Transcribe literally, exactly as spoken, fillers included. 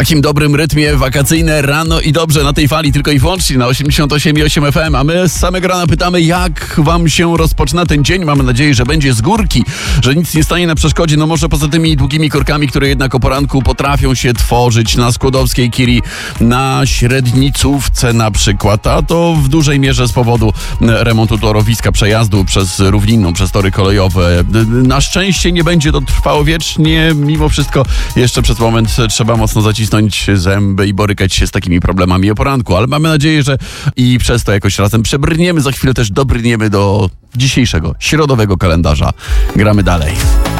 takim dobrym rytmie wakacyjne rano i dobrze na tej fali tylko i wyłącznie na osiemdziesiąt osiem i osiem F M, a my z samego rana pytamy, jak wam się rozpoczyna ten dzień. Mamy nadzieję, że będzie z górki, że nic nie stanie na przeszkodzie, no może poza tymi długimi korkami, które jednak o poranku potrafią się tworzyć na Skłodowskiej Kiri, na Średnicówce na przykład, a to w dużej mierze z powodu remontu torowiska, przejazdu przez Równinną, przez tory kolejowe. Na szczęście nie będzie to trwało wiecznie, mimo wszystko jeszcze przez moment trzeba mocno zacisnąć zęby i borykać się z takimi problemami o poranku, ale mamy nadzieję, że i przez to jakoś razem przebrniemy. Za chwilę też dobrniemy do dzisiejszego środowego kalendarza. Gramy dalej.